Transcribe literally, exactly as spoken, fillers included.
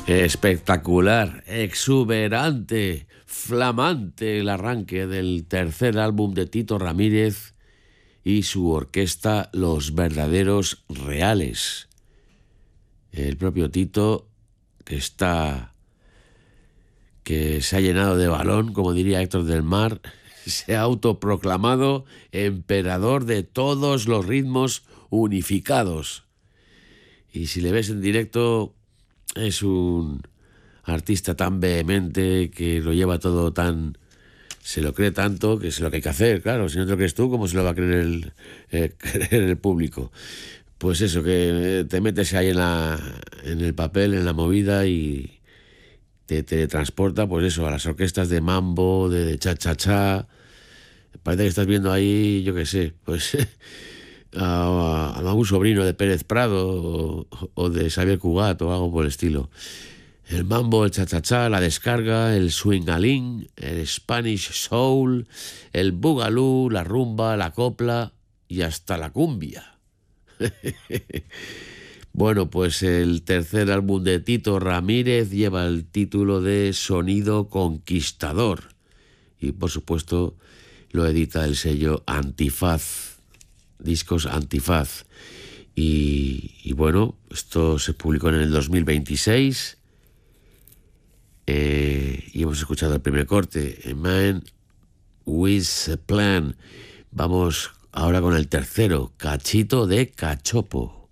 Espectacular, exuberante, flamante el arranque del tercer álbum de Tito Ramírez y su orquesta Los Verdaderos Reales. El propio Tito, que está, que se ha llenado de balón, como diría Héctor del Mar, se ha autoproclamado emperador de todos los ritmos unificados. Y si le ves en directo, es un artista tan vehemente que lo lleva todo tan... Se lo cree tanto que es lo que hay que hacer, claro. Si no te lo crees tú, ¿cómo se lo va a creer el, eh, creer el público? Pues eso, que te metes ahí en, la, en el papel, en la movida y te teletransporta, pues eso, a las orquestas de mambo, de, de cha-cha-cha. Parece que estás viendo ahí, yo qué sé, pues... A, a un sobrino de Pérez Prado o, o de Xavier Cugat o algo por el estilo. El mambo, el cha-cha-cha, la descarga, el swingalín, el Spanish soul, el boogaloo, la rumba, la copla y hasta la cumbia. Bueno, pues el tercer álbum de Tito Ramírez lleva el título de Sonido Conquistador y por supuesto lo edita el sello Antifaz. Discos Antifaz. Y, y bueno, esto se publicó en el dos mil veintiséis eh, y hemos escuchado el primer corte, A Man with a Plan. Vamos ahora con el tercero, Cachito de Cachopo.